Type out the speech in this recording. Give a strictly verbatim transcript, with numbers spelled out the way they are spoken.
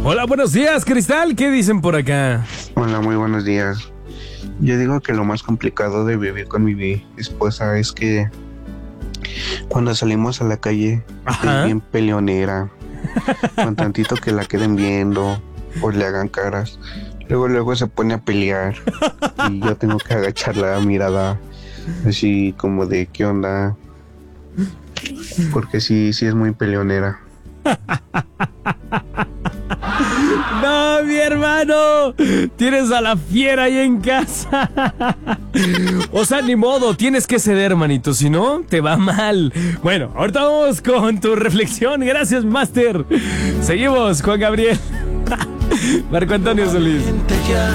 Hola, buenos días, Cristal. ¿Qué dicen por acá? Hola, muy buenos días. Yo digo que lo más complicado de vivir con mi esposa es que cuando salimos a la calle Ajá. es bien peleonera. Con tantito que la queden viendo o le hagan caras, luego luego se pone a pelear y yo tengo que agachar la mirada así como de ¿qué onda? Porque sí, sí es muy peleonera. No, mi hermano, tienes a la fiera ahí en casa. O sea, ni modo, tienes que ceder, manito, si no, te va mal. Bueno, ahorita vamos con tu reflexión. Gracias, Master. Seguimos, Juan Gabriel. Marco Antonio Solís.